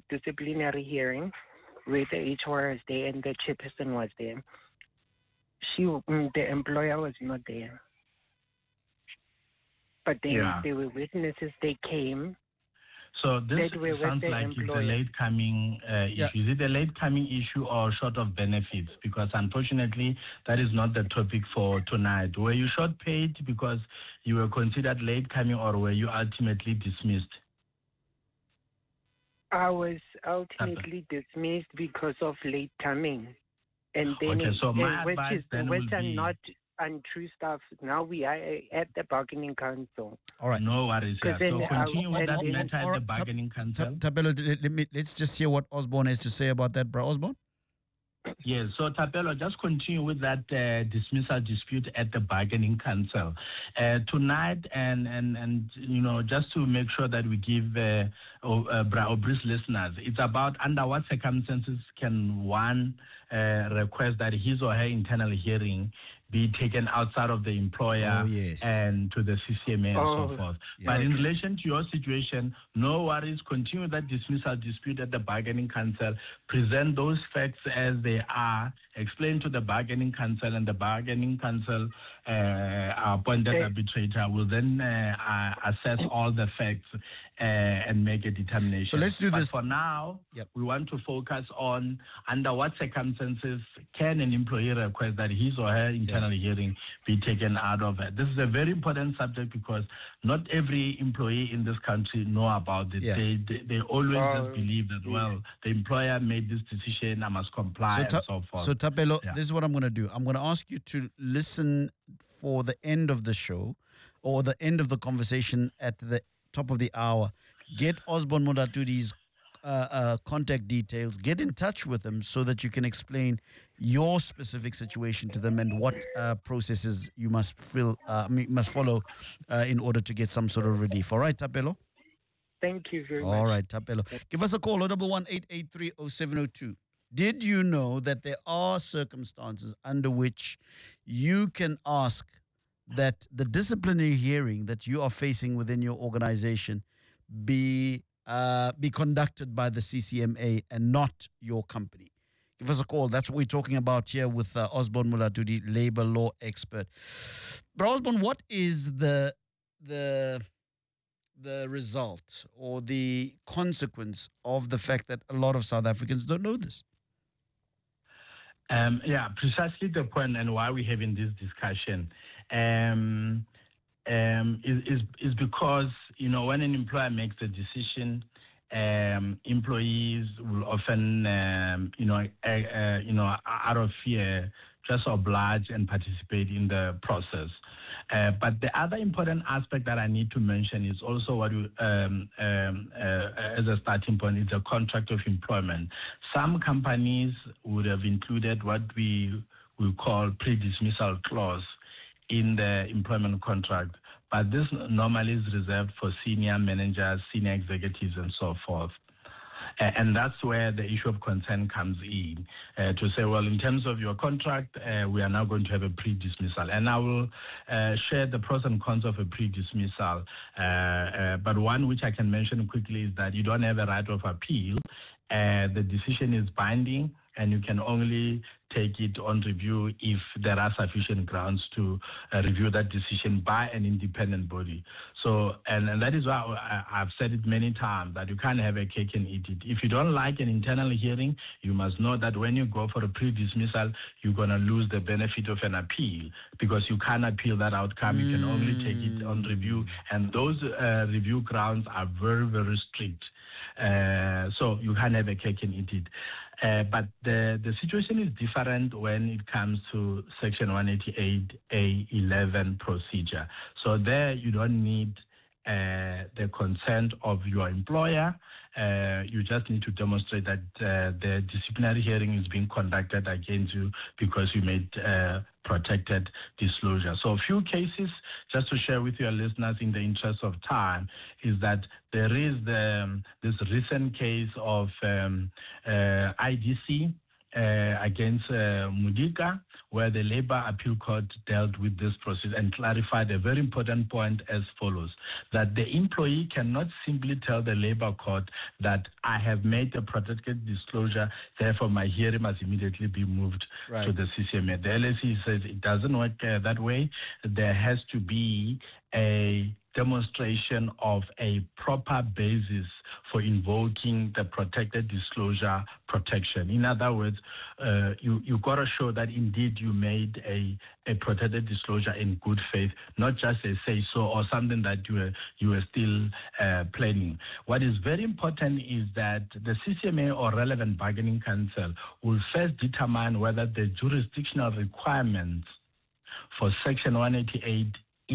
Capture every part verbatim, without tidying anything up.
disciplinary hearing where the H R was there and the chairperson was there. She, mm, the employer was not there. But then Yeah. there were witnesses, they came. So this That we were sounds the like it's a employer. late coming uh, Yeah. issue. Is it a late coming issue or short of benefits? Because unfortunately, that is not the topic for tonight. Were you short paid because you were considered late coming, or were you ultimately dismissed? I was ultimately dismissed because of late coming. And then, Okay, so my uh, which advice is then which will are be- not untrue stuff. Now we are uh, at the bargaining council. All right. No worries. Yeah. 'Cause then So I- continue with and that then- matter at All the right, bargaining Ta- council. Tapelo, let, let me, let's just hear what Osborne has to say about that, bro. Osborne? Yes, so Tapelo, just continue with that uh, dismissal dispute at the bargaining council uh, tonight, and, and and you know, just to make sure that we give uh, o- uh, Bra Obris listeners, it's about under what circumstances can one uh, request that his or her internal hearing be taken outside of the employer Oh, yes. and to the C C M A and Oh, so forth. yeah. But in relation to your situation, no worries. Continue that dismissal dispute at the bargaining council. Present those facts as they are. Explain to the bargaining council, and the bargaining council, uh, our appointed Okay. arbitrator, will then uh, uh, assess all the facts uh, and make a determination. So let's do But this- for now. Yep. We want to focus on under what circumstances can an employee request that his or her internal hearing be taken out of it. This is a very important subject because not every employee in this country know about it. Yeah. They, they they always Oh, just believe that, well, the employer made this decision, I must comply So, and Ta- so forth. so Tapelo, Yeah. this is what I'm going to do. I'm going to ask you to listen for the end of the show or the end of the conversation at the top of the hour. Get Osborne Mudatudi's uh, uh, contact details. Get in touch with him so that you can explain your specific situation to them and what uh, processes you must fill, uh, I mean, must follow uh, in order to get some sort of relief. All right, Tapelo? Thank you very All much. right, Tapelo. Give us a call, oh one one eight eight three oh seven oh two. Did you know that there are circumstances under which you can ask that the disciplinary hearing that you are facing within your organization be uh, be conducted by the C C M A and not your company? Give us a call. That's what we're talking about here with uh, Osborne Mulatudi, labor law expert. But Osborne, what is the the the result or the consequence of the fact that a lot of South Africans don't know this? Um, yeah, precisely the point and why we're having this discussion um, um, is, is, is because, you know, when an employer makes a decision, um, employees will often, um, you know, uh, uh, you know, out of fear, just oblige and participate in the process. Uh, but the other important aspect that I need to mention is also what you, um, um, uh, as a starting point, is a contract of employment. Some companies would have included what we we call pre-dismissal clause in the employment contract, but this normally is reserved for senior managers, senior executives, and so forth. Uh, and that's where the issue of concern comes in, uh, to say, well, in terms of your contract, uh, we are now going to have a pre-dismissal. And I will uh, share the pros and cons of a pre-dismissal. Uh, uh, but one which I can mention quickly is that you don't have a right of appeal. Uh, the decision is binding, and you can only take it on review if there are sufficient grounds to uh, review that decision by an independent body. So, and, and that is why I, I've said it many times, that you can't have a cake and eat it. If you don't like an internal hearing, you must know that when you go for a pre-dismissal, you're going to lose the benefit of an appeal, because you can't appeal that outcome. You can only take it on review, and those uh, review grounds are very, very strict. Uh, so you can't have a cake and eat it. Uh, but the, the situation is different when it comes to Section one eighty-eight A eleven procedure. So there you don't need uh, the consent of your employer. Uh, you just need to demonstrate that uh, the disciplinary hearing is being conducted against you because you made uh, protected disclosure. So a few cases, just to share with your listeners in the interest of time, is that there is the, um, this recent case of um, uh, I D C, uh, against uh, Mudika, where the Labor Appeal Court dealt with this process and clarified a very important point as follows, that the employee cannot simply tell the Labor Court that I have made a protected disclosure, therefore my hearing must immediately be moved Right. to the C C M A. The L S E says it doesn't work uh, that way. There has to be a demonstration of a proper basis for invoking the protected disclosure protection. In other words, uh, you you got to show that indeed you made a, a protected disclosure in good faith, not just a say so or something that you were you were still uh, planning. What is very important is that the C C M A or relevant bargaining council will first determine whether the jurisdictional requirements for Section one eighty-eight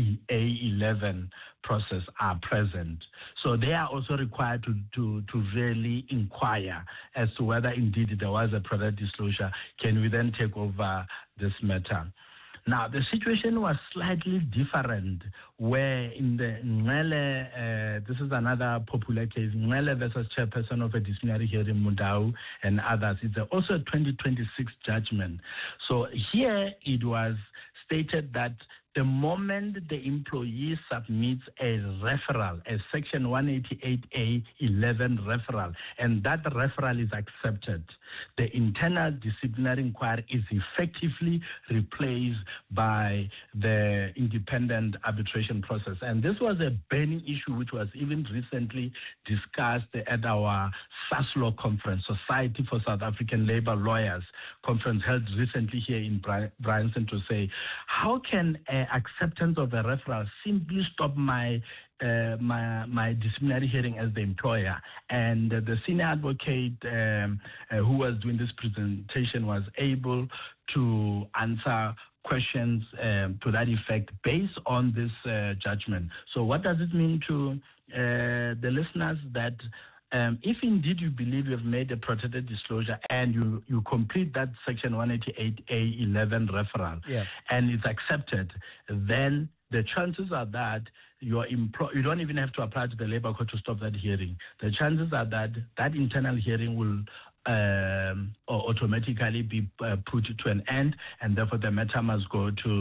A eleven process are present. So they are also required to, to, to really inquire as to whether indeed there was a product disclosure. Can we then take over this matter? Now, the situation was slightly different where in the Ngele, uh, this is another popular case, Ngele versus chairperson of a disciplinary hearing, Mudau and others. It's also a twenty twenty-six judgment. So here it was stated that the moment the employee submits a referral, a Section one eighty-eight A eleven referral, and that referral is accepted, the internal disciplinary inquiry is effectively replaced by the independent arbitration process. And this was a burning issue which was even recently discussed at our S A S L A W conference, Society for South African Labor Lawyers conference held recently here in Bryanston, to say, how can uh, acceptance of a referral simply stop my uh, my my disciplinary hearing as the employer? And uh, the senior advocate um, uh, who was doing this presentation was able to answer questions um, to that effect based on this uh, judgment. So what does it mean to uh, the listeners? That Um, if indeed you believe you have made a protected disclosure and you, you complete that Section one eighty-eight A eleven referral, yeah. and it's accepted, then the chances are that your empl- you don't even have to apply to the Labor Court to stop that hearing. The chances are that that internal hearing will um, automatically be uh, put to an end, and therefore the matter must go to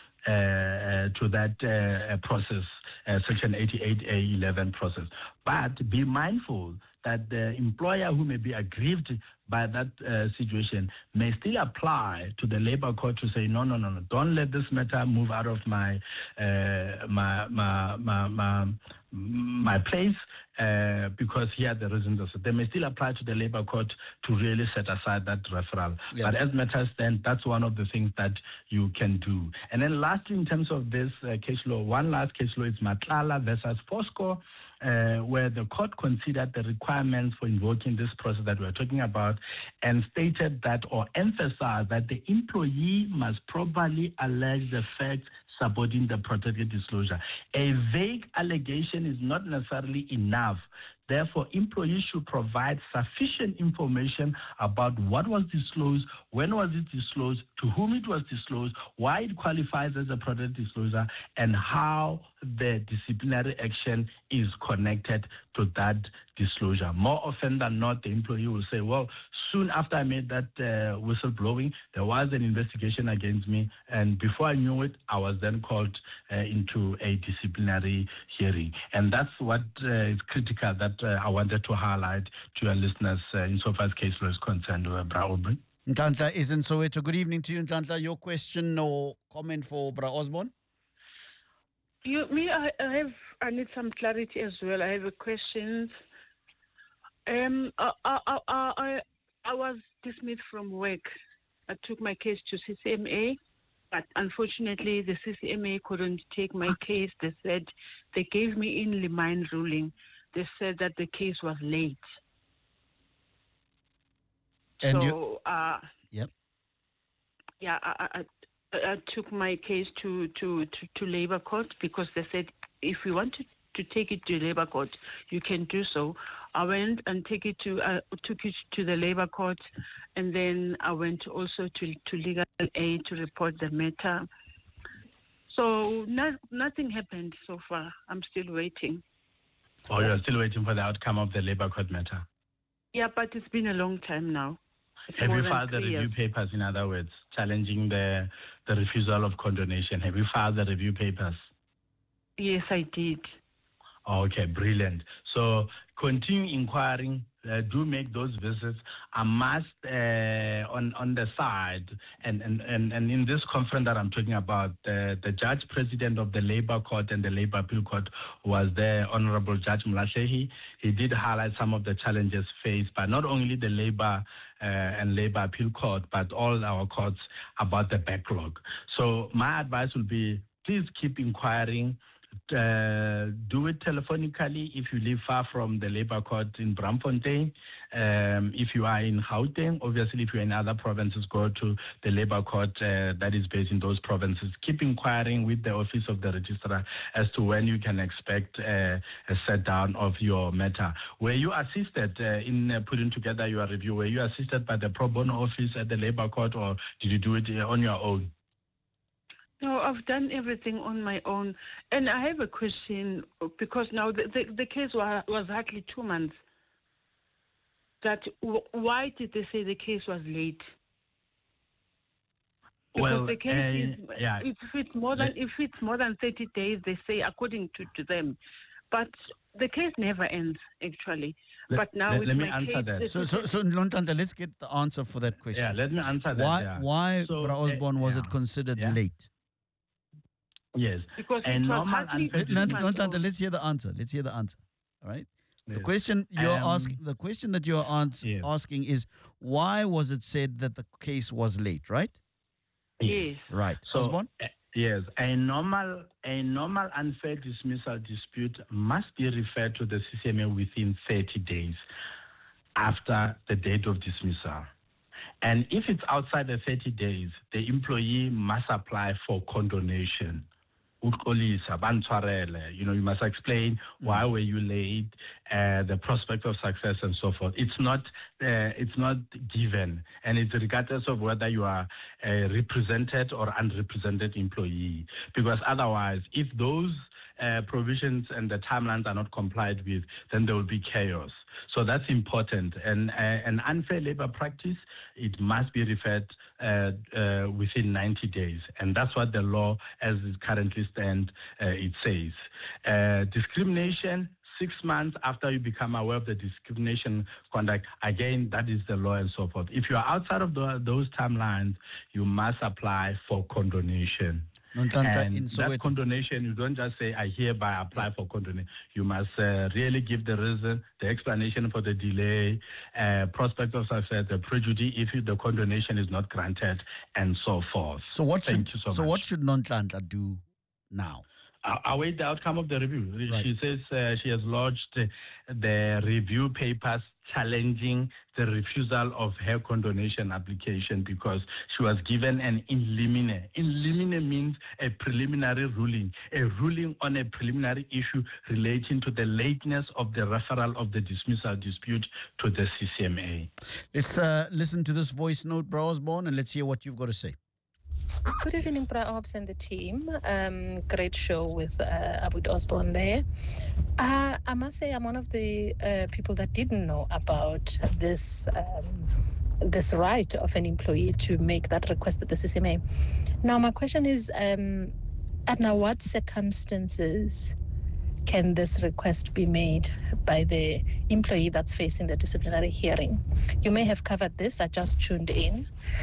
uh, to that uh, process. Uh, Section eighty-eight A eleven process. But be mindful that the employer who may be aggrieved by that uh, situation may still apply to the Labor Court to say, no, no, no, no, don't let this matter move out of my uh, my, my, my, my, my place uh, because here are the reasons. They may still apply to the Labor Court to really set aside that referral. Yeah. But as matters stand, that's one of the things that you can do. And then lastly, in terms of this uh, case law, one last case law is Matlala versus Fosco, Uh, where the court considered the requirements for invoking this process that we're talking about and stated that, or emphasized that the employee must properly allege the facts supporting the protected disclosure. A vague allegation is not necessarily enough. Therefore, employees should provide sufficient information about what was disclosed, when was it disclosed, to whom it was disclosed, why it qualifies as a protected disclosure, and how the disciplinary action is connected to that disclosure. More often than not, the employee will say, well, soon after I made that uh, whistleblowing, there was an investigation against me, and before I knew it, I was then called uh, into a disciplinary hearing. And that's what uh, is critical that uh, I wanted to highlight to your listeners uh, insofar as case law is concerned. Uh, Bra Aubrey. Nhlanhla is in Soweto. Good evening to you, Nhlanhla. Your question or comment for Bra Osborne? You, me, I, I have. I need some clarity as well. I have a question. Um, I, I, I, I, I was dismissed from work. I took my case to C C M A, but unfortunately, the C C M A couldn't take my case. They said they gave me in limine ruling. They said that the case was late. And so, you, uh, yep. yeah, I, I, I took my case to, to, to, to Labor Court because they said if you want to, to take it to Labor Court, you can do so. I went and take it to uh, took it to the Labor Court, and then I went also to to Legal Aid to report the matter. So not, nothing happened so far. I'm still waiting. Oh, you're still waiting for the outcome of the Labor Court matter? Yeah, but it's been a long time now. It's Have more you than filed the three review years. papers, in other words, challenging the, the refusal of condonation? Have you filed the review papers? Yes, I did. Okay, brilliant. So continue inquiring. Uh, do make those visits. I must uh, on on the side, and, and, and, and in this conference that I'm talking about, uh, the judge president of the Labour Court and the Labour Appeal Court was there, Honourable Judge Mlasehi. He did highlight some of the challenges faced by not only the Labour uh, and Labour Appeal Court, but all our courts about the backlog. So my advice would be, please keep inquiring. Uh, do it telephonically if you live far from the Labour Court in Braamfontein. Um, if you are in Gauteng, obviously, if you're in other provinces, go to the Labour Court uh, that is based in those provinces. Keep inquiring with the Office of the Registrar as to when you can expect uh, a set down of your matter. Were you assisted uh, in uh, putting together your review? Were you assisted by the Pro Bono Office at the Labour Court, or did you do it uh, on your own? No, I've done everything on my own. And I have a question, because now the, the, the case was, was hardly two months. That w- why did they say the case was late? Because Well, the case uh, is, yeah. if it's more than if it's more than thirty days, they say according to, to them. But the case never ends, actually. Let, but now let, with let me my answer case, that. this So, is- so, so Nontanda, let's get the answer for that question. Yeah, let me answer that. Why, yeah. why, So, Bra Osborne, uh, was yeah. it considered Yeah. late? Yes. because a it was normal hardly unfair two Nont- months Nontanda, old. let's hear the answer. Let's hear the answer. All right. The Yes. question you're Um, asking, the question that you're ans- yes. asking is, why was it said that the case was late? Right. Yes. Right. So, Osborne. uh, yes, a normal a normal unfair dismissal dispute must be referred to the C C M A within thirty days after the date of dismissal. And if it's outside the thirty days, the employee must apply for condonation. Uxolisa, bantshwarele. You know, you must explain why were you late, uh, the prospect of success, and so forth. It's not, uh, it's not given, and it's regardless of whether you are a represented or unrepresented employee. Because otherwise, if those uh, provisions and the timelines are not complied with, then there will be chaos. So that's important. And uh, an unfair labor practice, it must be referred uh, uh, within ninety days. And that's what the law, as it currently stands, uh, it says. Uh, discrimination, six months after you become aware of the discrimination conduct, again, that is the law and so forth. If you are outside of the, those timelines, you must apply for condonation. Nontanda in And that Soweto. condonation, you don't just say, I hereby apply for condonation. You must uh, really give the reason, the explanation for the delay, uh, prospect of success, the prejudice if the condonation is not granted, and so forth. So what should Thank you so so much. what should Nontanda do now? I await the outcome of the review. Right. She says uh, she has lodged uh, the review papers challenging the refusal of her condonation application because she was given an in limine. In limine means a preliminary ruling, a ruling on a preliminary issue relating to the lateness of the referral of the dismissal dispute to the C C M A. Let's uh, listen to this voice note, Bra Osborne, and let's hear what you've got to say. Good evening, Bra Ops and the team. Um, great show with uh, Abu Osborne there. Uh, I must say I'm one of the uh, people that didn't know about this um, this right of an employee to make that request at the C C M A. Now, my question is, um, under what circumstances can this request be made by the employee that's facing the disciplinary hearing? You may have covered this. I just tuned in.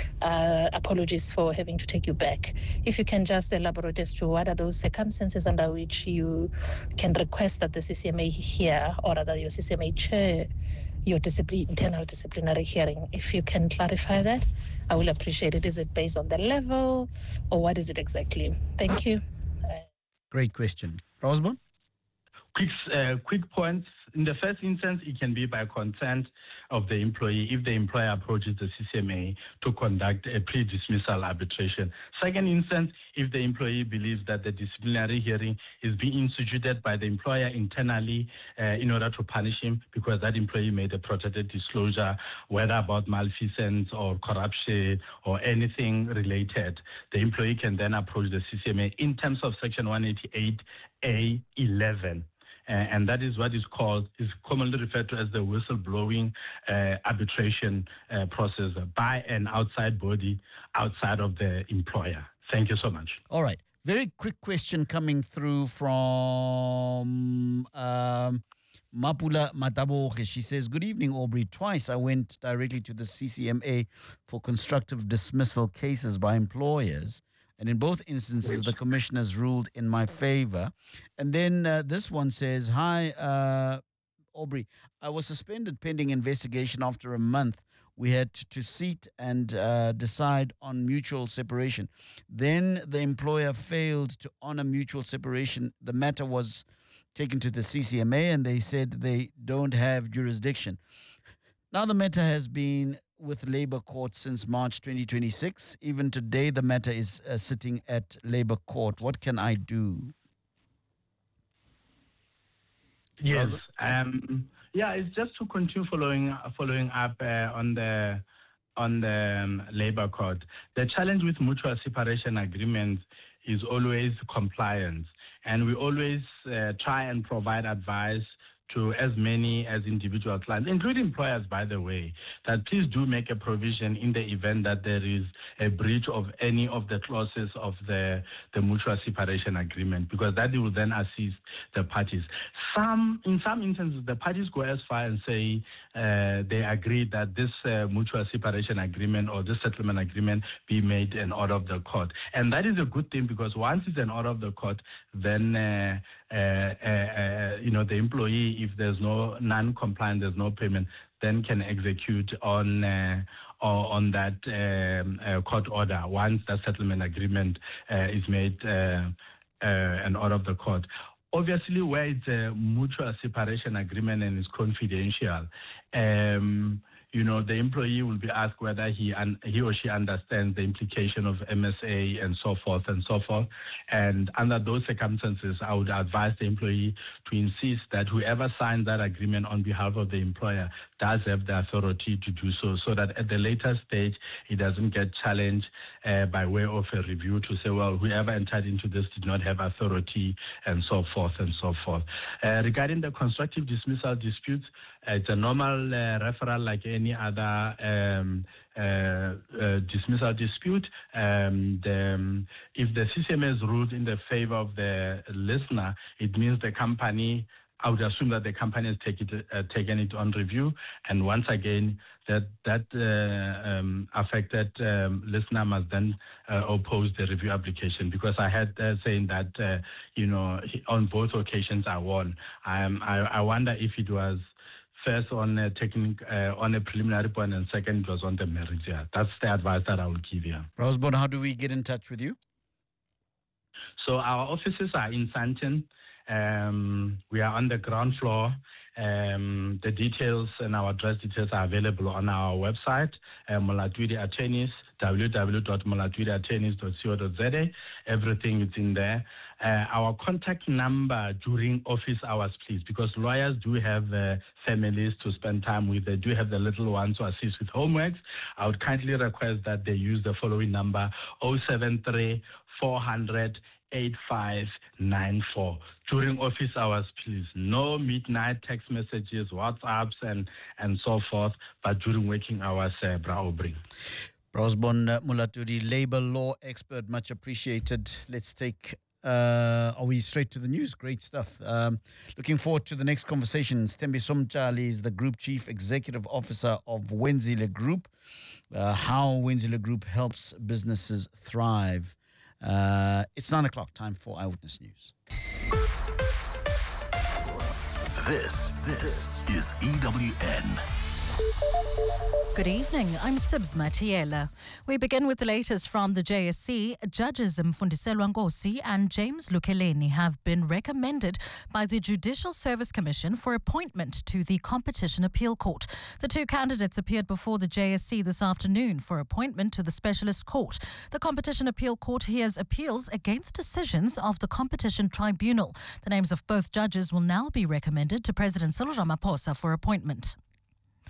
Uh, apologies for having to take you back. If you can just elaborate as to what are those circumstances under which you can request that the C C M A hear, or rather your C C M A chair your discipline, internal disciplinary hearing. If you can clarify that, I will appreciate it. Is it based on the level, or what is it exactly? Thank you. Uh, Great question. Bra Osborne? Quick, uh, quick points. In the first instance, it can be by consent of the employee if the employer approaches the C C M A to conduct a pre-dismissal arbitration. Second instance, if the employee believes that the disciplinary hearing is being instituted by the employer internally uh, in order to punish him because that employee made a protected disclosure, whether about malfeasance or corruption or anything related, the employee can then approach the C C M A in terms of Section one eighty-eight A eleven. uh, and that is what is called, is commonly referred to as the whistleblowing uh, arbitration uh, process by an outside body outside of the employer. Thank you so much. All right. Very quick question coming through from um, Mapula Mataboge. She says, good evening, Aubrey. Twice I went directly to the C C M A for constructive dismissal cases by employers. And in both instances, the commissioners ruled in my favor. And then uh, this one says, hi, uh, Aubrey, I was suspended pending investigation after a month. We had to seat and uh, decide on mutual separation. Then the employer failed to honor mutual separation. The matter was taken to the C C M A and they said they don't have jurisdiction. Now the matter has been with Labour Court since March twenty twenty-six. Even today, the matter is uh, sitting at Labour Court. What can I do? Yes. Um, yeah, it's just to continue following following up uh, on the on the um, Labour Court. The challenge with mutual separation agreements is always compliance, and we always uh, try and provide advice to as many as individual clients, including employers, by the way, that please do make a provision in the event that there is a breach of any of the clauses of the, the mutual separation agreement, because that will then assist the parties. Some, in some instances, the parties go as far and say uh, they agree that this uh, mutual separation agreement or this settlement agreement be made an order of the court. And that is a good thing, because once it's an order of the court, then uh, uh, uh, uh, you know, the employee, if there's no non-compliant, there's no payment, then can execute on uh, on that um, uh, court order once that settlement agreement uh, is made uh, uh, an order of the court. Obviously, where it's a mutual separation agreement and it's confidential, um, you know, the employee will be asked whether he un- he or she understands the implication of M S A and so forth and so forth. And under those circumstances, I would advise the employee to insist that whoever signs that agreement on behalf of the employer does have the authority to do so, so that at the later stage, it doesn't get challenged uh, by way of a review to say, well, whoever entered into this did not have authority and so forth and so forth. Uh, regarding the constructive dismissal disputes, it's a normal uh, referral like any other um, uh, uh, dismissal dispute. Um, the, um, if the C C M A is ruled in the favor of the listener, it means the company, I would assume that the company has take it, uh, taken it on review. And once again, that that uh, um, affected um, listener must then uh, oppose the review application, because I had uh, saying that, uh, you know, on both occasions I won. Um, I, I wonder if it was first on a technique, uh, on a preliminary point, and second it was on the merits. Yeah, that's the advice that I would give you. Osborne, how do we get in touch with you? So our offices are in Sandton. Um, we are on the ground floor. Um, the details and our address details are available on our website, uh, Molatwidi Attorneys, w w w dot molatwidi attorneys dot co dot z a. Everything is in there. Uh, our contact number during office hours, please, because lawyers do have uh, families to spend time with. They do have the little ones to assist with homeworks. I would kindly request that they use the following number, zero seven three, four hundred, eighty-five ninety-four. During office hours, please. No midnight text messages, WhatsApps, and, and so forth, but during working hours, uh, Bra Aubrey. Osborne uh, Mulatudi, labor law expert, much appreciated. Let's take, uh, are we straight to the news? Great stuff. Um, looking forward to the next conversation. Stembi Somchali is the Group Chief Executive Officer of Wenzile Group. Uh, how Wenzile Group helps businesses thrive. Uh, it's nine o'clock, time for Eyewitness News. This, this is E W N. Good evening, I'm Sibs Matiela. We begin with the latest from the J S C. Judges Mfundiselwa Nkosi and James Lukeleni have been recommended by the Judicial Service Commission for appointment to the Competition Appeal Court. The two candidates appeared before the J S C this afternoon for appointment to the Specialist Court. The Competition Appeal Court hears appeals against decisions of the Competition Tribunal. The names of both judges will now be recommended to President Cyril Ramaphosa for appointment.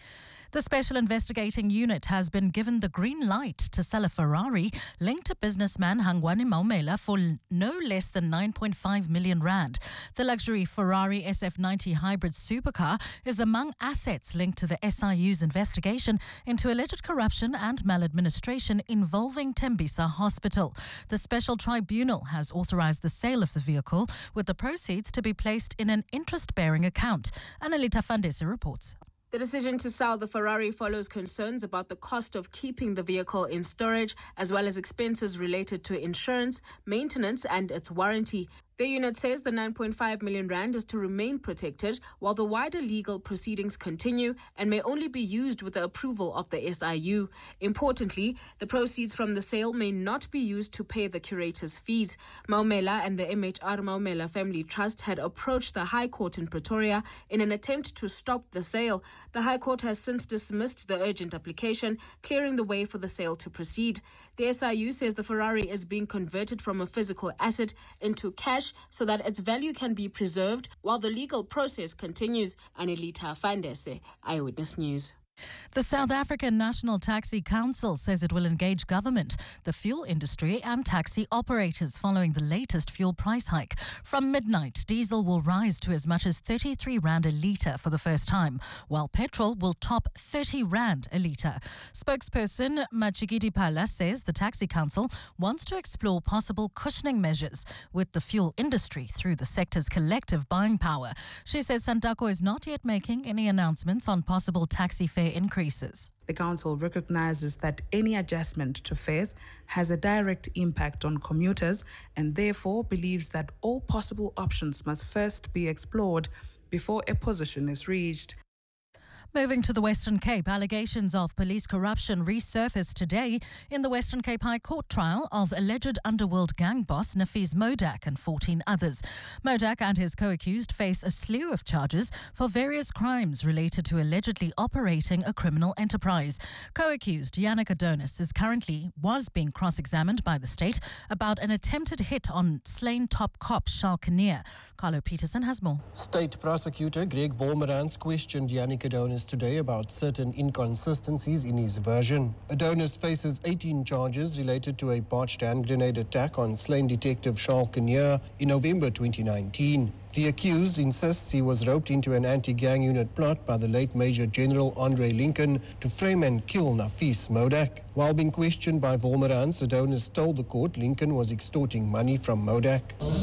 The Special Investigating Unit has been given the green light to sell a Ferrari linked to businessman Hangwani Maumela for no less than nine point five million rand. The luxury Ferrari S F ninety hybrid supercar is among assets linked to the S I U's investigation into alleged corruption and maladministration involving Tembisa Hospital. The Special Tribunal has authorized the sale of the vehicle, with the proceeds to be placed in an interest-bearing account. Annalita Fandese reports. The decision to sell the Ferrari follows concerns about the cost of keeping the vehicle in storage, as well as expenses related to insurance, maintenance and its warranty. The unit says the nine point five million rand is to remain protected while the wider legal proceedings continue and may only be used with the approval of the S I U. Importantly, the proceeds from the sale may not be used to pay the curator's fees. Maumela and the M H R Maumela Family Trust had approached the High Court in Pretoria in an attempt to stop the sale. The High Court has since dismissed the urgent application, clearing the way for the sale to proceed. The S I U says the Ferrari is being converted from a physical asset into cash so that its value can be preserved while the legal process continues. Anelita Fandese, Eyewitness News. The South African National Taxi Council says it will engage government, the fuel industry and taxi operators following the latest fuel price hike. From midnight, diesel will rise to as much as thirty-three rand a litre for the first time, while petrol will top thirty rand a litre. Spokesperson Machigidi Pala says the Taxi Council wants to explore possible cushioning measures with the fuel industry through the sector's collective buying power. She says Santaco is not yet making any announcements on possible taxi fare increases. The council recognizes that any adjustment to fares has a direct impact on commuters and therefore believes that all possible options must first be explored before a position is reached. Moving to the Western Cape, allegations of police corruption resurfaced today in the Western Cape High Court trial of alleged underworld gang boss Nafeez Modak and fourteen others. Modak and his co-accused face a slew of charges for various crimes related to allegedly operating a criminal enterprise. Co-accused Yannick Adonis is currently was being cross-examined by the state about an attempted hit on slain top cop Charles Kinnear. Carlo Peterson has more. State prosecutor Greg Wolmerans questioned Yannick Adonis today about certain inconsistencies in his version. Adonis faces eighteen charges related to a botched hand grenade attack on slain detective Charles Kinnear in November twenty nineteen. The accused insists he was roped into an anti-gang unit plot by the late Major General Andre Lincoln to frame and kill Nafeez Modak. While being questioned by Wolmerans, Adonis told the court Lincoln was extorting money from Modak.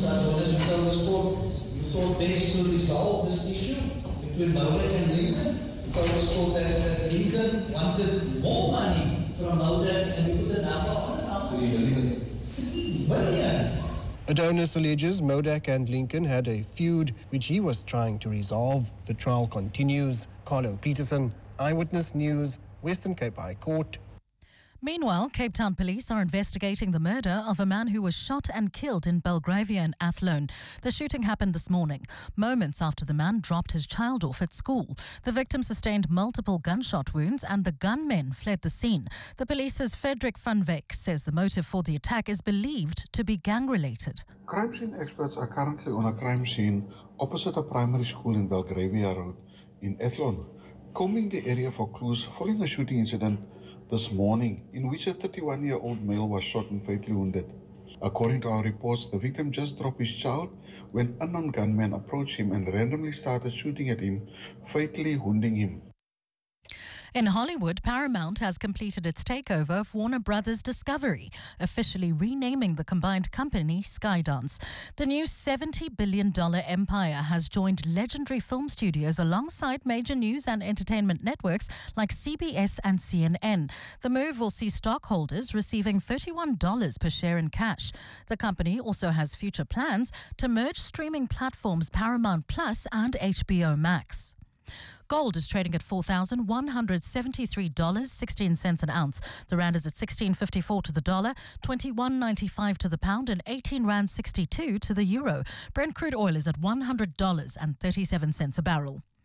You thought best to resolve this issue between Modak and Lincoln? You told us court that, that Lincoln wanted more money from Modak and you put the number on it now? Three million. Three million. Adonis alleges Modak and Lincoln had a feud which he was trying to resolve. The trial continues. Carlo Peterson, Eyewitness News, Western Cape High Court. Meanwhile, Cape Town police are investigating the murder of a man who was shot and killed in Belgravia and Athlone. The shooting happened this morning, moments after the man dropped his child off at school. The victim sustained multiple gunshot wounds and the gunmen fled the scene. The police's Frederick van Wyk says the motive for the attack is believed to be gang-related. Crime scene experts are currently on a crime scene opposite a primary school in Belgravia Road in Athlone, combing the area for clues following a shooting incident this morning, in which a thirty-one-year-old male was shot and fatally wounded. According to our reports, the victim just dropped his child when unknown gunmen approached him and randomly started shooting at him, fatally wounding him. In Hollywood, Paramount has completed its takeover of Warner Brothers Discovery, officially renaming the combined company Skydance. The new seventy billion dollars empire has joined legendary film studios alongside major news and entertainment networks like C B S and C N N. The move will see stockholders receiving thirty-one dollars per share in cash. The company also has future plans to merge streaming platforms Paramount Plus and H B O Max. Gold is trading at four thousand one hundred seventy-three dollars and sixteen cents an ounce. The rand is at sixteen fifty-four to the dollar, twenty-one ninety-five to the pound and eighteen rand sixty-two to the euro. Brent crude oil is at one hundred dollars and thirty-seven cents a barrel.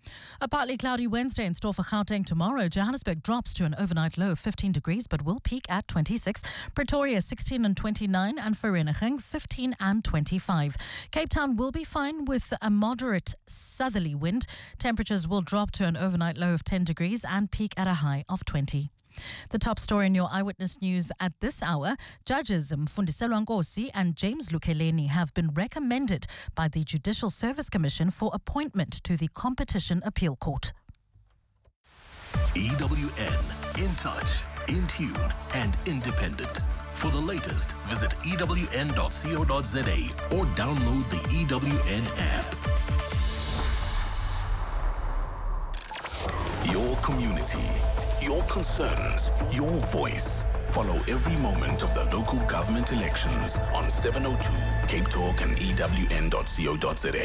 A partly cloudy Wednesday in store for Gauteng tomorrow. Johannesburg drops to an overnight low of fifteen degrees but will peak at twenty-six. Pretoria sixteen and twenty-nine, and Vereeniging fifteen and twenty-five. Cape Town will be fine with a moderate southerly wind. Temperatures will drop to an overnight low of ten degrees and peak at a high of twenty. The top story in your Eyewitness News at this hour: Judges Mfundiselwa Nkosi and James Lukeleni have been recommended by the Judicial Service Commission for appointment to the Competition Appeal Court. E W N, in touch, in tune, and independent. For the latest, visit E W N dot co dot za or download the E W N app. Your community, your concerns, your voice. Follow every moment of the local government elections on seven oh two Cape Talk and E W N dot co dot za.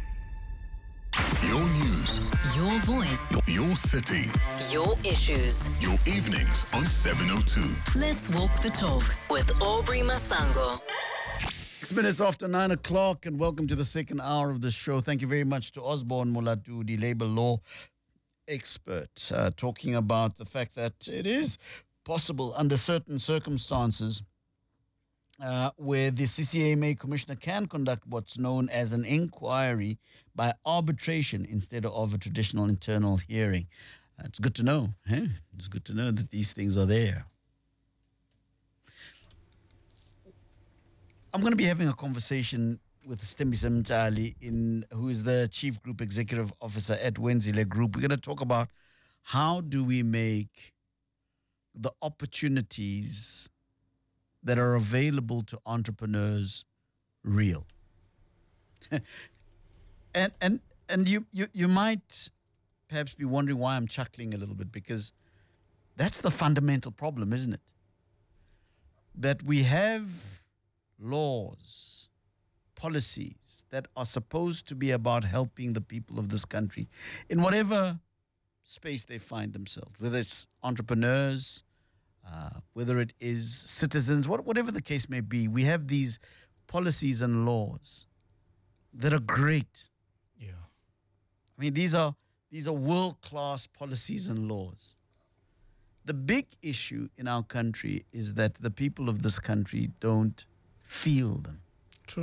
Your news, your voice, your, your city, your issues, your evenings on seven oh two. Let's walk the talk with Aubrey Masango. Six minutes after nine o'clock, and welcome to the second hour of the show. Thank you very much to Osborne Molatu, the labor law expert, uh, talking about the fact that it is possible under certain circumstances uh, where the C C A M A commissioner can conduct what's known as an inquiry by arbitration instead of a traditional internal hearing. Uh, it's good to know. Eh? It's good to know that these things are there. I'm going to be having a conversation with Stembisa Mtali, in who is the Chief Group Executive Officer at Wenzile Group. We're going to talk about how do we make the opportunities that are available to entrepreneurs real. and and and you, you you might perhaps be wondering why I'm chuckling a little bit, because that's the fundamental problem, isn't it? That we have laws, policies that are supposed to be about helping the people of this country in whatever space they find themselves, whether it's entrepreneurs, uh, whether it is citizens, what, whatever the case may be. We have these policies and laws that are great. Yeah. I mean, these are these are world-class policies and laws. The big issue in our country is that the people of this country don't feel them. True.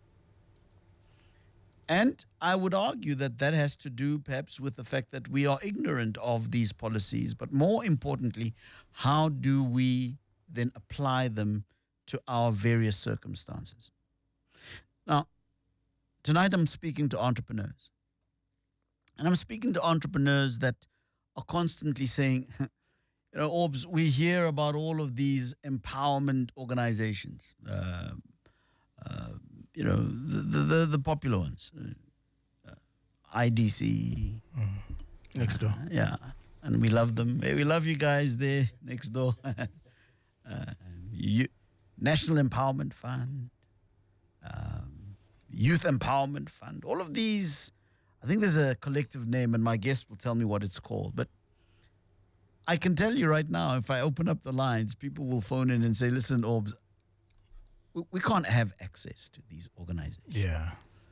And I would argue that that has to do perhaps with the fact that we are ignorant of these policies, but more importantly, how do we then apply them to our various circumstances? Now, tonight I'm speaking to entrepreneurs. And I'm speaking to entrepreneurs that are constantly saying, you know, Orbs, we hear about all of these empowerment organizations, uh, uh, you know, the, the, the popular ones, uh, I D C. Mm. Next door. Uh, yeah, and we love them. Hey, we love you guys there next door. uh, you, National Empowerment Fund, um, Youth Empowerment Fund, all of these. I think there's a collective name, and my guest will tell me what it's called. But I can tell you right now, if I open up the lines, people will phone in and say, listen, Orbs, we, we can't have access to these organizations. Yeah.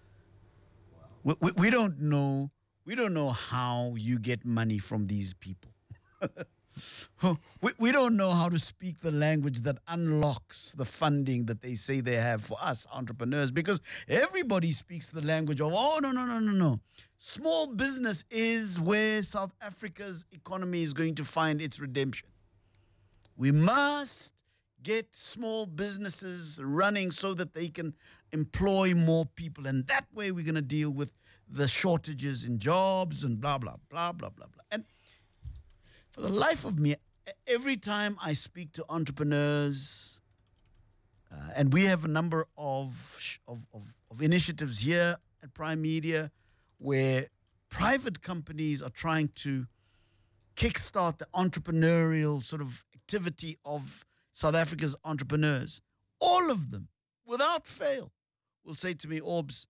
We, we, we don't know, we don't know how you get money from these people. we, we don't know how to speak the language that unlocks the funding that they say they have for us entrepreneurs, because everybody speaks the language of, oh, no, no, no, no, no. Small business is where South Africa's economy is going to find its redemption. We must get small businesses running so that they can employ more people. And that way we're going to deal with the shortages in jobs and blah, blah, blah, blah, blah, blah. And for the life of me, every time I speak to entrepreneurs, uh, and we have a number of, of, of, of initiatives here at Prime Media where private companies are trying to kickstart the entrepreneurial sort of activity of South Africa's entrepreneurs. All of them, without fail, will say to me, Orbs,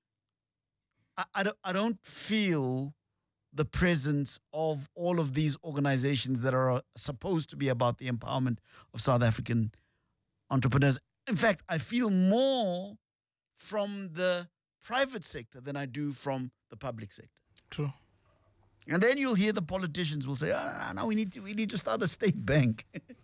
I, I, don't, I don't feel the presence of all of these organizations that are supposed to be about the empowerment of South African entrepreneurs. In fact, I feel more from the private sector than I do from the public sector. True. And then you'll hear the politicians will say, ah, now we need to we need to start a state bank.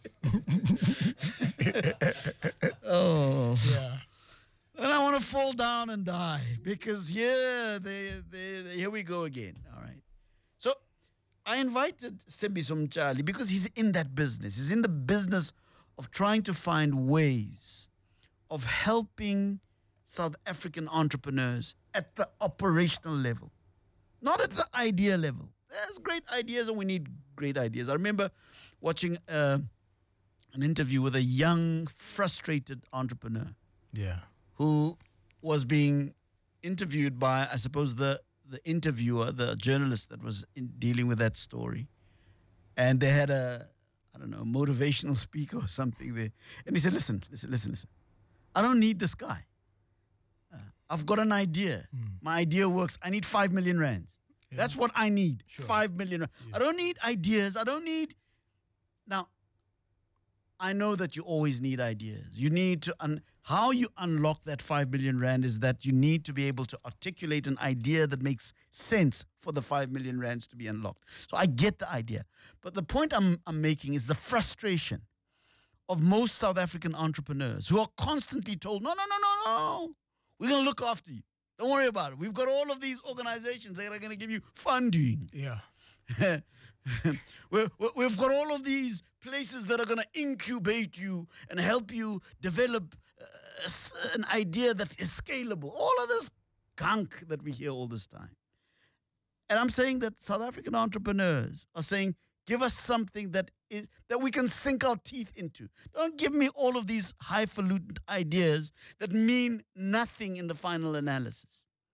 Oh. Yeah. And I want to fall down and die because, yeah, they, they, they, here we go again. All right. So I invited Stembiso Mtshali because he's in that business. He's in the business of trying to find ways of helping South African entrepreneurs at the operational level, not at the idea level. There's great ideas and we need great ideas. I remember watching uh, an interview with a young, frustrated entrepreneur. Yeah. Who was being interviewed by, I suppose, the, the interviewer, the journalist that was in dealing with that story. And they had a, I don't know, motivational speaker or something there. And he said, listen, listen, listen, listen. I don't need this guy. Uh, I've got an idea. Mm. My idea works. I need five million rands. Yeah. That's what I need. Sure. Five million. Yeah. I don't need ideas. I don't need. Now, I know that you always need ideas. You need to, un- how you unlock that five million rand is that you need to be able to articulate an idea that makes sense for the five million rands to be unlocked. So I get the idea. But the point I'm, I'm making is the frustration of most South African entrepreneurs who are constantly told, no, no, no, no, no, we're going to look after you. Don't worry about it. We've got all of these organizations that are going to give you funding. Yeah. we're, we've got all of these places that are going to incubate you and help you develop uh, an idea that is scalable. All of this gunk that we hear all this time. And I'm saying that South African entrepreneurs are saying, give us something that is that we can sink our teeth into. Don't give me all of these highfalutin ideas that mean nothing in the final analysis.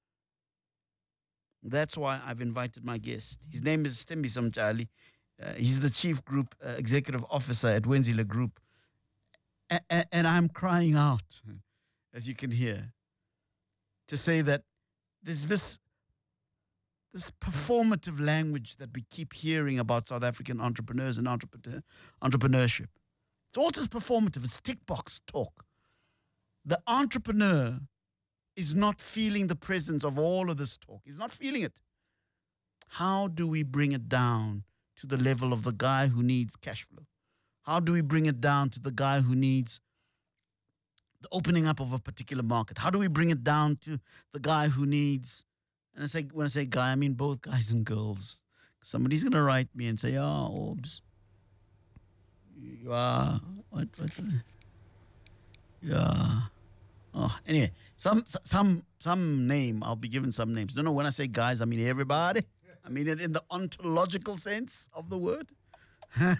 That's why I've invited my guest. His name is Stembiso Mtshali. Uh, he's the Chief Group uh, Executive Officer at Wenzile Group. A- a- and I'm crying out, as you can hear, to say that there's this, this performative language that we keep hearing about South African entrepreneurs and entrepreneur, entrepreneurship. It's all just performative. It's tick box talk. The entrepreneur is not feeling the presence of all of this talk. He's not feeling it. How do we bring it down to the level of the guy who needs cash flow? How do we bring it down to the guy who needs the opening up of a particular market? How do we bring it down to the guy who needs, and I say, when I say guy, I mean both guys and girls. Somebody's going to write me and say, oh, Orbs, you are, what, what's the, yeah. Oh, anyway, some some some name, I'll be given some names. No, no, when I say guys, I mean everybody. I mean it in the ontological sense of the word. oh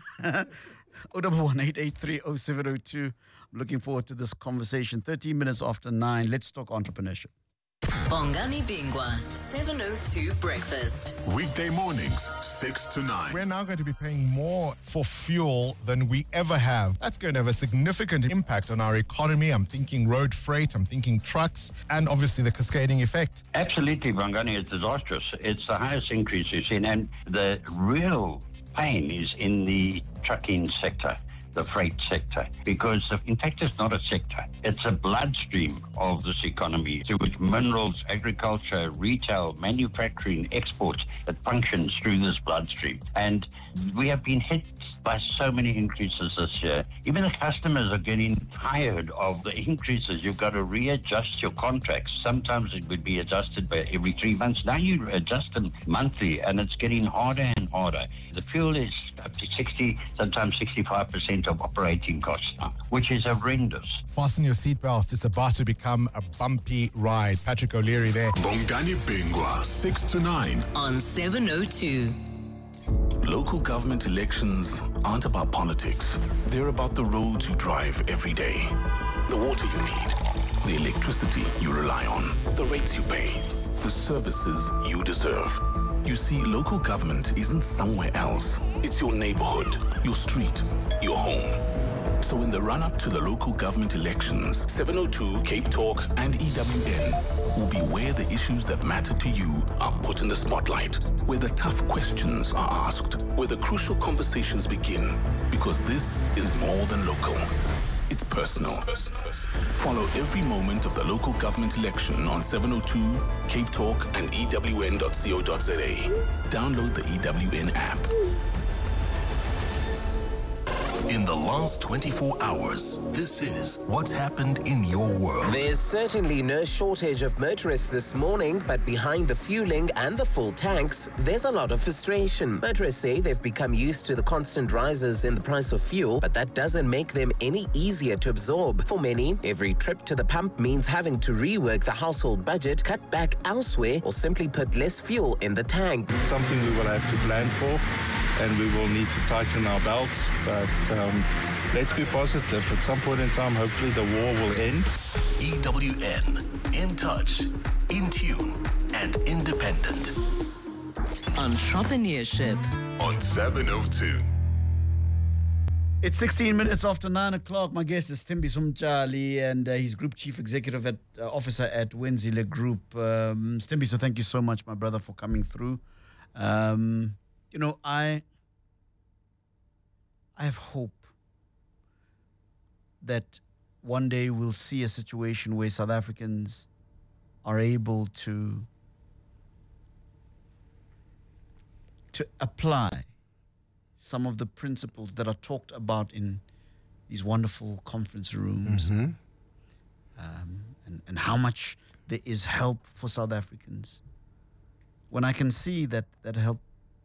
one eight eight three oh seven oh two. I'm looking forward to this conversation. thirteen minutes after nine. Let's talk entrepreneurship. Bongani Bingwa, seven oh two Breakfast. Weekday mornings, six to nine. We're now going to be paying more for fuel than we ever have. That's going to have a significant impact on our economy. I'm thinking road freight, I'm thinking trucks, and obviously the cascading effect. Absolutely, Bongani, it's disastrous. It's the highest increase we've seen, and the real pain is in the trucking sector, the freight sector, because in fact it's not a sector, it's a bloodstream of this economy through which minerals, agriculture, retail, manufacturing, exports, it functions through this bloodstream. And we have been hit by so many increases this year. Even the customers are getting tired of the increases. You've got to readjust your contracts. Sometimes it would be adjusted by every three months. Now you adjust them monthly, and it's getting harder and harder. The fuel is up to sixty, sometimes sixty-five percent of operating costs now, which is horrendous. Fasten your seatbelts. It's about to become a bumpy ride. Patrick O'Leary there. Bongani Bingwa, six to nine. On seven oh two. Local government elections aren't about politics. They're about the roads you drive every day, the water you need, the electricity you rely on, the rates you pay, the services you deserve. You see, local government isn't somewhere else. It's your neighborhood, your street, your home. So in the run-up to the local government elections, seven oh two, Cape Talk, and E W N will be where the issues that matter to you are put in the spotlight, where the tough questions are asked, where the crucial conversations begin, because this is more than local. it's personal. Follow every moment of the local government election on seven oh two, Cape Talk, and E W N dot co dot za. Download the E W N app. In the last twenty-four hours, this is what's happened in your world. There's certainly no shortage of motorists this morning, but behind the fueling and the full tanks, there's a lot of frustration. Motorists say they've become used to the constant rises in the price of fuel, but that doesn't make them any easier to absorb. For many, every trip to the pump means having to rework the household budget, cut back elsewhere, or simply put less fuel in the tank. Something we will have to plan for, and we will need to tighten our belts, but um, let's be positive. At some point in time, hopefully the war will end. E W N, in touch, in tune, and independent. Entrepreneurship on seven oh two. It's sixteen minutes after nine o'clock. My guest is Sthembiso Mtshali, and uh, he's Group Chief Executive at, uh, Officer at Wenzile Group. Um, Sthembiso, thank you so much, my brother, for coming through. Um, you know, I, I have hope that one day we'll see a situation where South Africans are able to to apply some of the principles that are talked about in these wonderful conference rooms, Mm-hmm. um, and, and how much there is help for South Africans. When I can see that that help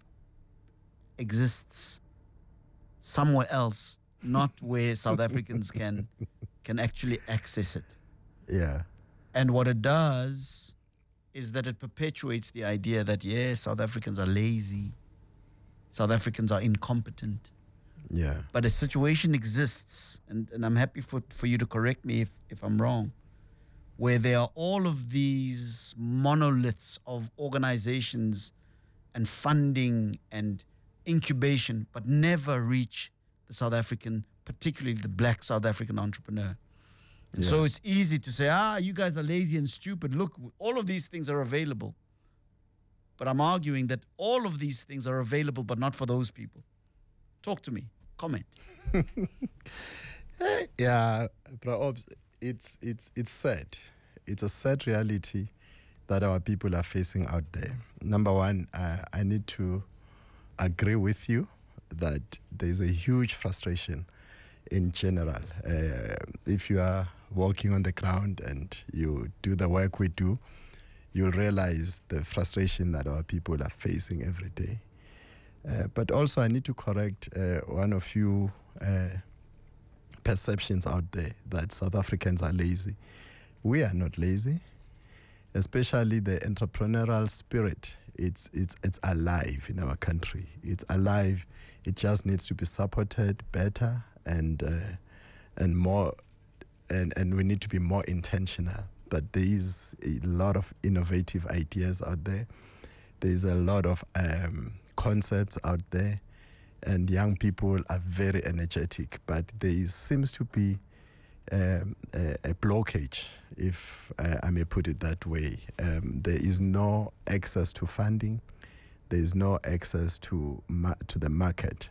exists somewhere else, not where South Africans can can actually access it. Yeah. And what it does is that it perpetuates the idea that, yes, South Africans are lazy, South Africans are incompetent. Yeah. But a situation exists, and, and I'm happy for, for you to correct me if, if I'm wrong, where there are all of these monoliths of organizations and funding and incubation, but never reach the South African, particularly the black South African entrepreneur. And Yeah. so it's easy to say, ah, you guys are lazy and stupid. Look, all of these things are available. But I'm arguing that all of these things are available, but not for those people. Talk to me. Comment. Yeah, Bra Obs, it's it's it's sad. It's a sad reality that our people are facing out there. Number one, uh, I need to agree with you that there's a huge frustration in general. Uh, if you are walking on the ground and you do the work we do, you'll realize the frustration that our people are facing every day. Uh, but also I need to correct uh, one of you uh, perceptions out there that South Africans are lazy. We are not lazy, especially the entrepreneurial spirit. It's it's it's alive in our country. It's alive. It just needs to be supported better and uh, and more, and and we need to be more intentional. But there is a lot of innovative ideas out there. There's a lot of um, concepts out there, and young people are very energetic. But there seems to be um, a, a blockage, if uh, I may put it that way. Um, there is no access to funding. There is no access to ma- to the market.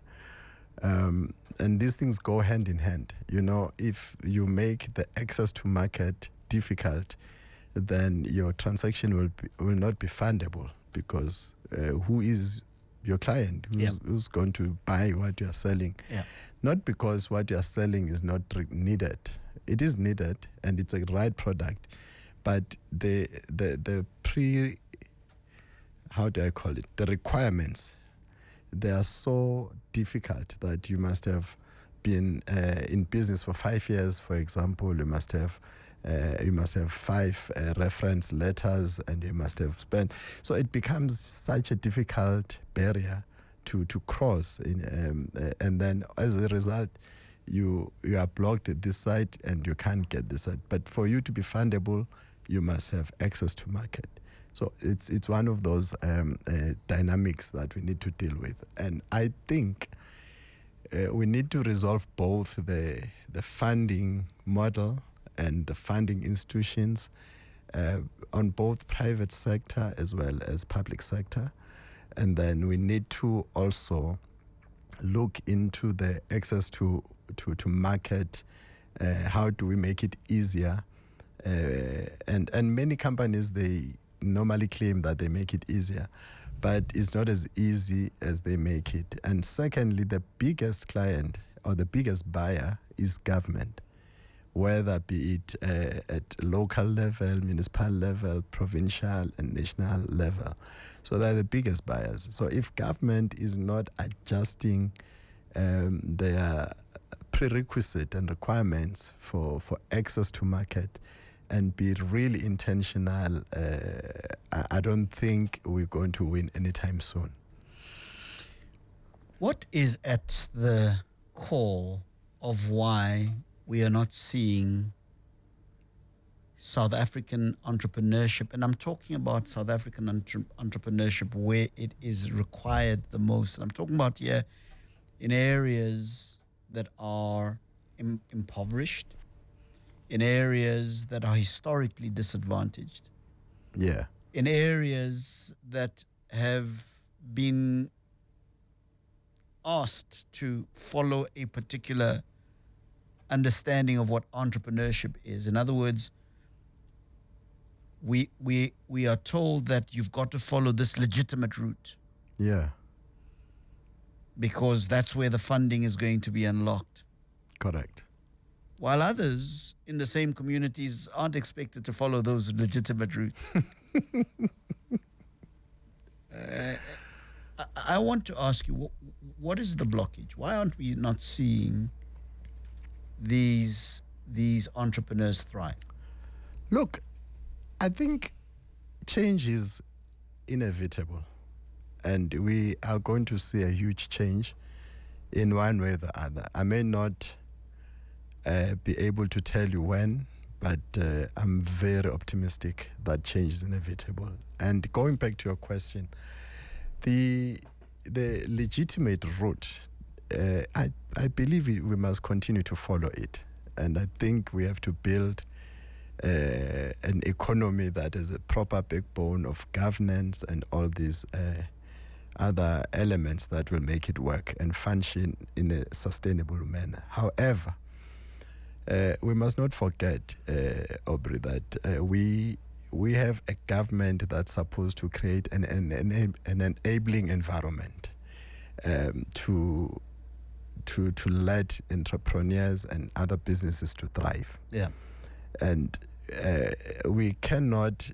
Um, and these things go hand in hand. You know, if you make the access to market difficult, then your transaction will be, will not be fundable, because uh, who is your client? Who's, Yep. who's going to buy what you are selling? Yeah. Not because what you are selling is not re- needed. It is needed, and it's a right product, but the the the pre how do I call it? The requirements, they are so difficult that you must have been uh, in business for five years, for example. You must have uh, you must have five uh, reference letters, and you must have spent. So it becomes such a difficult barrier to to cross, in, um, uh, and then as a result, you you are blocked at this side and you can't get this side. But for you to be fundable, you must have access to market. So it's it's one of those um, uh, dynamics that we need to deal with, and I think uh, we need to resolve both the the funding model and the funding institutions uh, on both private sector as well as public sector, and then we need to also look into the access to to, to market Uh, how do we make it easier? Uh, and and many companies, they normally claim that they make it easier, but it's not as easy as they make it. And secondly, the biggest client or the biggest buyer is government, whether be it uh, at local level, municipal level, provincial and national level. So they're the biggest buyers. So if government is not adjusting um, their prerequisite and requirements for, for access to market and be really intentional, uh, I, I don't think we're going to win anytime soon. What is at the core of why we are not seeing South African entrepreneurship? And I'm talking about South African entre- entrepreneurship where it is required the most. And I'm talking about here in areas that are im- impoverished, in areas that are historically disadvantaged. Yeah. In areas that have been asked to follow a particular understanding of what entrepreneurship is. In other words, we we we are told that you've got to follow this legitimate route. Yeah. Because that's where the funding is going to be unlocked. Correct. While others in the same communities aren't expected to follow those legitimate routes. uh, I, I want to ask you, what, what is the blockage? Why aren't we not seeing these these entrepreneurs thrive? Look, I think change is inevitable, and we are going to see a huge change in one way or the other. I may not uh, be able to tell you when, but uh, I'm very optimistic that change is inevitable. And going back to your question, the the legitimate route, uh, I, I believe we, we must continue to follow it. And I think we have to build uh, an economy that is a proper backbone of governance and all these uh, other elements that will make it work and function in a sustainable manner. However, uh, we must not forget, uh, Aubrey, that uh, we we have a government that's supposed to create an, an, an, an enabling environment um, to to to let entrepreneurs and other businesses to thrive. Yeah. And uh, we cannot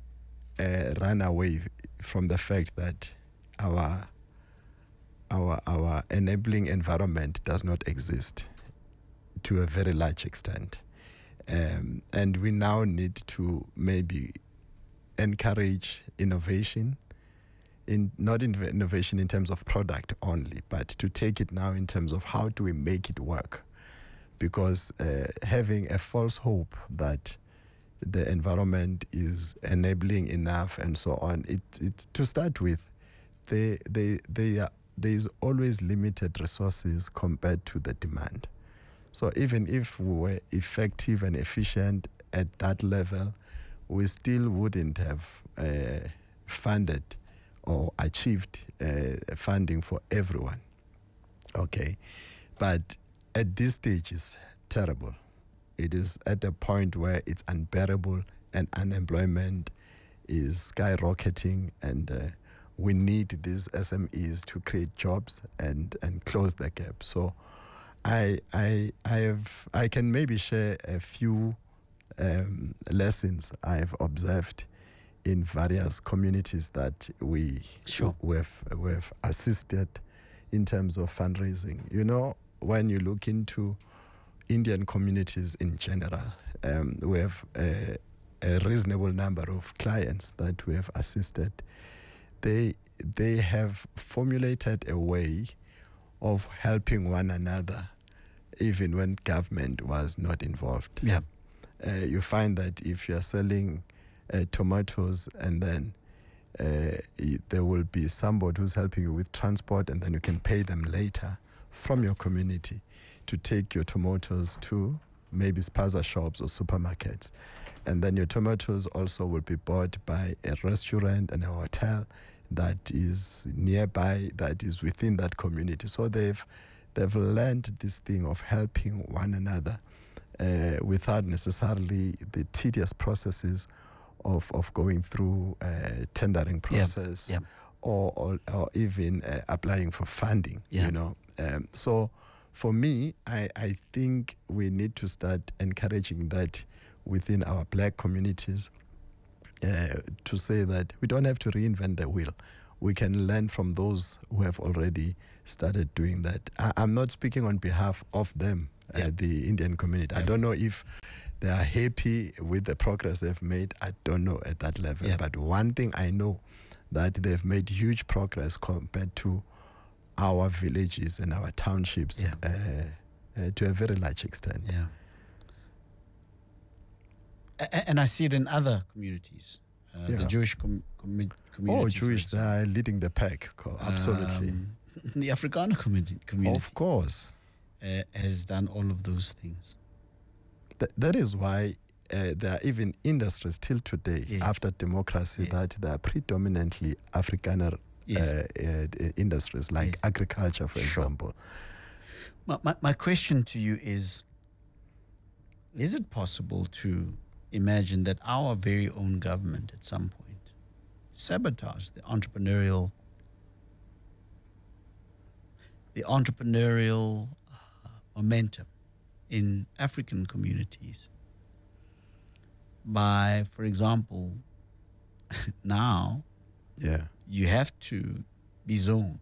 uh, run away from the fact that our our our enabling environment does not exist to a very large extent. Um, and we now need to maybe encourage innovation, in not in innovation in terms of product only, but to take it now in terms of how do we make it work. Because uh, having a false hope that the environment is enabling enough and so on, it, it to start with, they, they, they are, there is always limited resources compared to the demand. So even if we were effective and efficient at that level, we still wouldn't have uh, funded or achieved uh, funding for everyone. Okay, but at this stage it's terrible. It is at a point where it's unbearable and unemployment is skyrocketing, and uh, we need these S M Es to create jobs and, and close the gap. So I I I have I can maybe share a few um, lessons I've observed in various communities that we sure. we've, we've assisted in terms of fundraising. You know, when you look into Indian communities in general, um, we have a, a reasonable number of clients that we have assisted. They they have formulated a way of helping one another, even when government was not involved. Yeah. Uh, you find that if you are selling uh, tomatoes, and then uh, there will be somebody who's helping you with transport, and then you can pay them later from your community to take your tomatoes to maybe spaza shops or supermarkets. And then your tomatoes also will be bought by a restaurant and a hotel that is nearby, that is within that community. So they've they've learned this thing of helping one another uh, without necessarily the tedious processes of, of going through uh, tendering process Yep. Yep. Or, or or even uh, applying for funding. Yeah. You know, um, so for me, I, I think we need to start encouraging that within our black communities, uh, to say that we don't have to reinvent the wheel. We can learn from those who have already started doing that. I, I'm not speaking on behalf of them, uh, the Indian community. I don't know if they are happy with the progress they've made. I don't know at that level. Yeah. But one thing I know, that they've made huge progress compared to our villages and our townships Yeah. uh, uh, to a very large extent. Yeah. A- And I see it in other communities. Uh, The Yeah. Jewish com- commu- community. Oh, for Jewish, they are leading the pack. co- Absolutely. Um, the Afrikaner community, community Of course. uh, has done all of those things. Th- that is why uh, there are even industries till today, Yes. after democracy, that they are predominantly Afrikaner Yes. uh, uh, industries, like agriculture, for example. My, my, my question to you is, is it possible to imagine that our very own government at some point sabotage the entrepreneurial the entrepreneurial uh, momentum in African communities by, for example, now Yeah. you have to be zoned.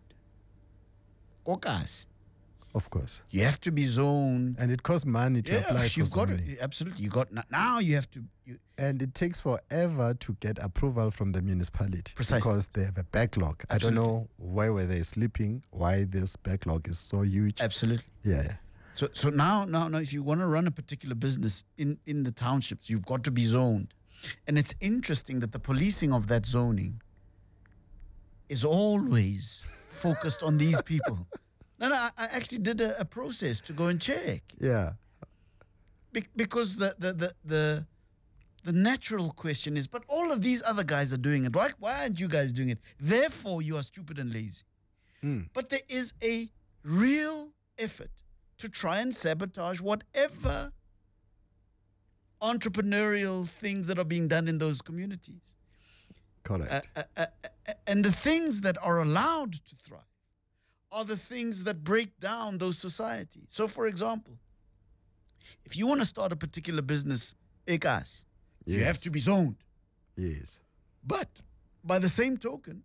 Kokas. Of course. You have to be zoned. And it costs money to Yeah, apply for you've got zoning. to, absolutely. You got now. You have to. You, And it takes forever to get approval from the municipality. Precisely. Because they have a backlog. I don't Absolutely. know where were they sleeping, why this backlog is so huge. Absolutely. Yeah, yeah. So so now now now if you want to run a particular business in, in the townships, you've got to be zoned. And it's interesting that the policing of that zoning is always focused on these people. No, no, I, I actually did a, a process to go and check. Yeah. Be- because the, the, the, the, the natural question is, but all of these other guys are doing it. Why, why aren't you guys doing it? Therefore, you are stupid and lazy. Mm. But there is a real effort to try and sabotage whatever entrepreneurial things that are being done in those communities. Correct. Uh, uh, uh, and the things that are allowed to thrive are the things that break down those societies. So, for example, if you want to start a particular business, Ekas, you have Yes. to be zoned. Yes. But by the same token,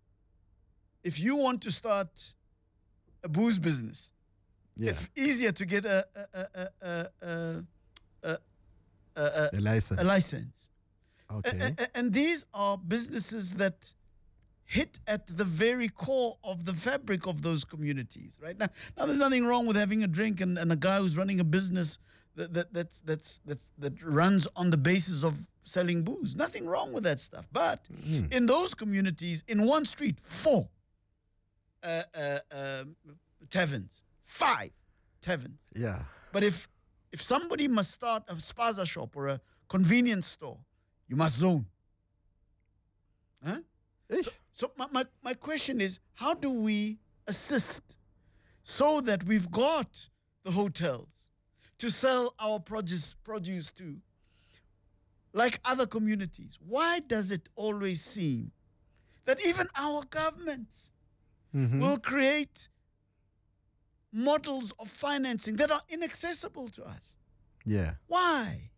if you want to start a booze business, Yeah. it's easier to get a a a a a, a, a, a, A license. a license. Okay. A- a- and these are businesses that hit at the very core of the fabric of those communities, right? Now, now there's nothing wrong with having a drink and, and a guy who's running a business that that that's, that's, that's, that runs on the basis of selling booze. Nothing wrong with that stuff. But Mm. in those communities, in one street, four uh, uh, uh, taverns, five taverns. Yeah. But if if somebody must start a spaza shop or a convenience store, you must zone. Huh? So, so my, my, my question is, how do we assist so that we've got the hotels to sell our produce produce to, like other communities? Why does it always seem that even our governments Mhm. will create models of financing that are inaccessible to us? Yeah. Why?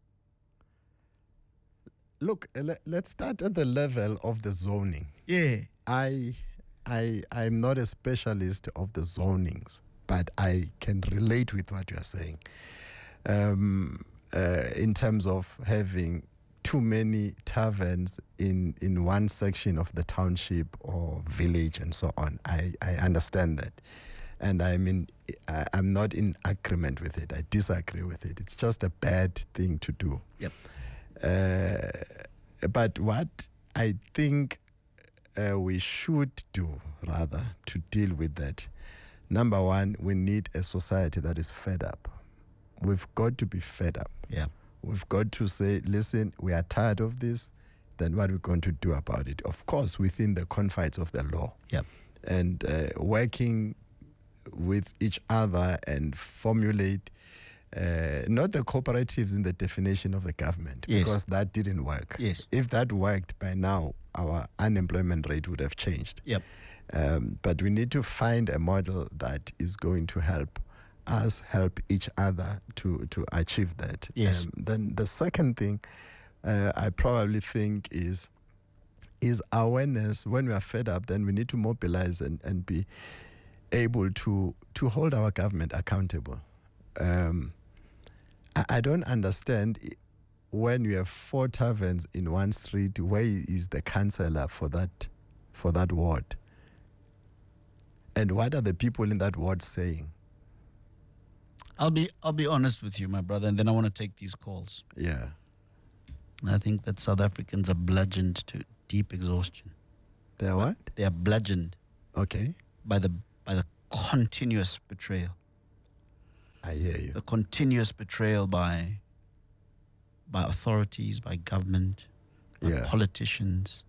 Look, uh, le- let's start at the level of the zoning. Yeah. I, I, I'm not a specialist of the zonings, but I can relate with what you are saying. Um, uh, in terms of having too many taverns in, in one section of the township or village and so on, I, I understand that. And I mean, I, I'm not in agreement with it. I disagree with it. It's just a bad thing to do. Yep. Uh, but what I think uh, we should do, rather, to deal with that, number one, we need a society that is fed up. We've got to be fed up. Yeah. We've got to say, listen, we are tired of this. Then what are we going to do about it? Of course, within the confines of the law. Yep. And uh, working with each other and formulate Uh, not the cooperatives in the definition of the government, Yes. because that didn't work. Yes. If that worked, by now our unemployment rate would have changed. Yep. Um, but we need to find a model that is going to help us help each other to, to achieve that. Yes. Um, then the second thing uh, I probably think is is awareness. When we are fed up, then we need to mobilize and, and be able to to hold our government accountable. Um, I, I don't understand i- when you have four taverns in one street, where is the councillor for that for that ward? And what are the people in that ward saying? I'll be I'll be honest with you, my brother, and then I want to take these calls. Yeah. I think that South Africans are bludgeoned to deep exhaustion. They are what? They are bludgeoned. Okay. By the by the continuous betrayal. I hear you. The continuous betrayal by by authorities, by government, by Yeah. politicians.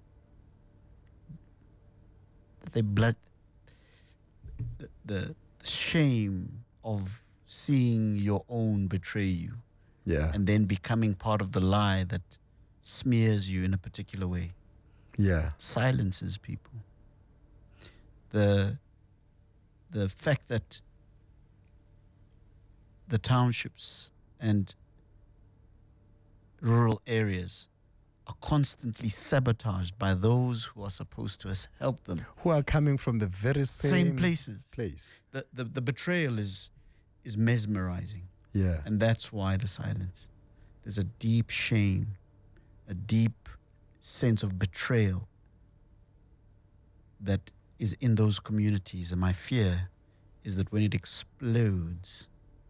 They blood the, the the shame of seeing your own betray you. Yeah. And then becoming part of the lie that smears you in a particular way. Yeah. Silences people. The the fact that the townships and rural areas are constantly sabotaged by those who are supposed to has- help them. Who are coming from the very same, Same places. place. The, the the betrayal is is mesmerizing. Yeah. And that's why the silence. There's a deep shame, a deep sense of betrayal that is in those communities. And my fear is that when it explodes.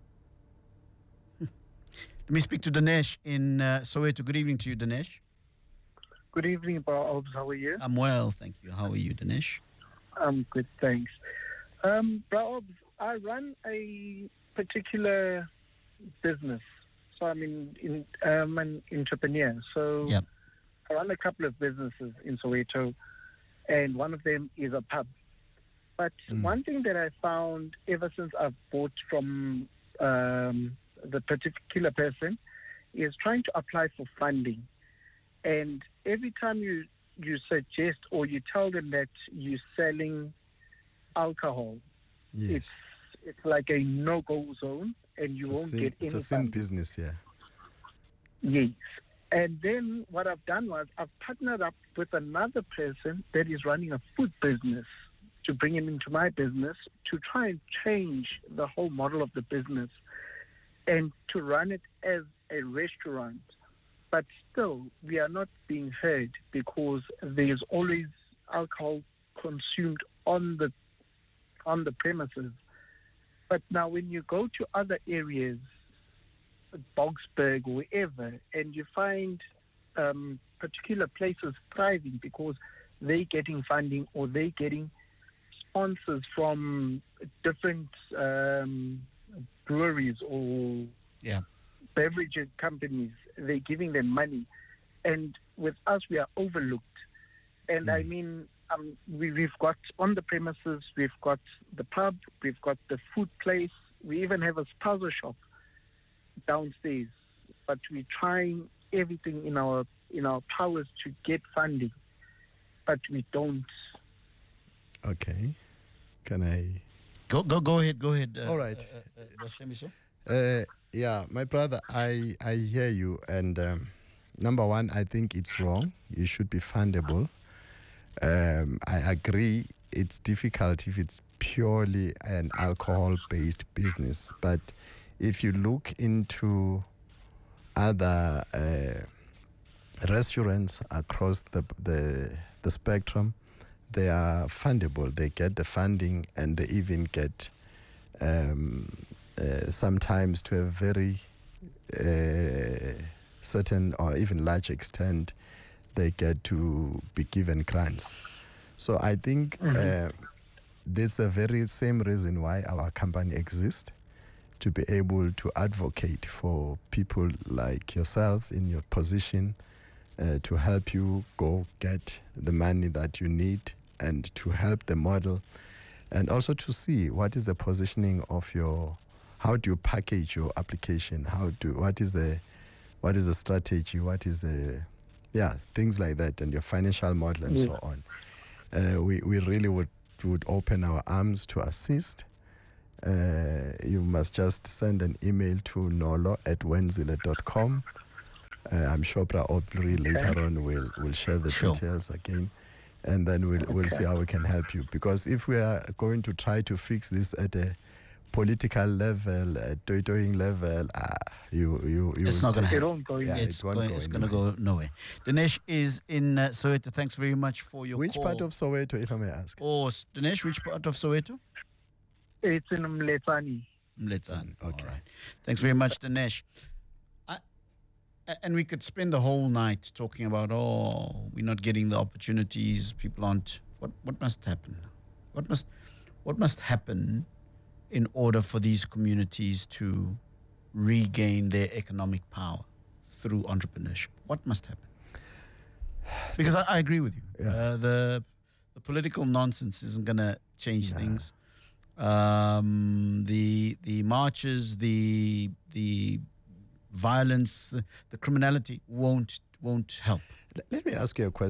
Let me speak to Dinesh in uh, Soweto. Good evening to you, Dinesh. Good evening, Bob. How are you? I'm well, thank you. How are you, Dinesh? I'm good, thanks. Um, Bob, I run a particular business. So I'm in, in um, an entrepreneur. So Yep. I run a couple of businesses in Soweto, and one of them is a pub. But one thing that I found ever since I've bought from um, the particular person is trying to apply for funding. And every time you, you suggest or you tell them that you're selling alcohol, Yes. it's it's like a no-go zone, and you It's a won't sin, get it's any a sin funding. business, yeah. Yes. And then what I've done was I've partnered up with another person that is running a food business to bring him into my business to try and change the whole model of the business and to run it as a restaurant. But still, we are not being heard because there's always alcohol consumed on the on the premises. But now when you go to other areas, Bogsburg or wherever, and you find um, particular places thriving because they're getting funding or they're getting sponsors from different um, breweries or Yeah. beverage companies, they're giving them money. And with us, we are overlooked. And I mean, um, we, we've got on the premises, we've got the pub, we've got the food place, we even have a spaza shop downstairs. But we're trying everything in our in our powers to get funding, but we don't. Okay. Can I? Go go go ahead. Go ahead. Uh, All right. Uh, uh, uh, Rastemiso? Uh, yeah, my brother, I, I hear you. And um, number one, I think it's wrong. You should be fundable. Um, I agree it's difficult if it's purely an alcohol-based business. But if you look into other uh, restaurants across the, the, the spectrum, they are fundable. They get the funding and they even get um, uh, sometimes to a very uh, certain or even large extent, they get to be given grants. So I think uh, that's a very same reason why our company exists, to be able to advocate for people like yourself in your position, uh, to help you go get the money that you need and to help the model, and also to see what is the positioning of your how do you package your application? How do what is the what is the strategy? What is the yeah things like that, and your financial model and Yes. so on. Uh, we we really would would open our arms to assist. Uh, you must just send an email to nolo at wenzile dot com. Uh, I'm sure Bra Aubrey later on will will share the Sure. details again, and then we'll we'll see how we can help you. Because if we are going to try to fix this at a political level, at toy-toying level, ah, you you you. It's not going to happen. won't go Yeah, it's it won't going, go it's going to anywhere. go nowhere. Dinesh is in uh, Soweto. Thanks very much for your Which call. part of Soweto, if I may ask? Oh, s- Dinesh, which part of Soweto? It's in Mletsani. Mletsani. Okay. All right. Thanks very much, Dinesh. I, a- and we could spend the whole night talking about, oh, we're not getting the opportunities. People aren't. What what must happen? What must what must happen in order for these communities to regain their economic power through entrepreneurship? What must happen? Because I, I agree with you. Yeah. Uh, the the political nonsense isn't going to change things. Um, the the marches, the the violence, the, the criminality won't won't help. Let me ask you a question.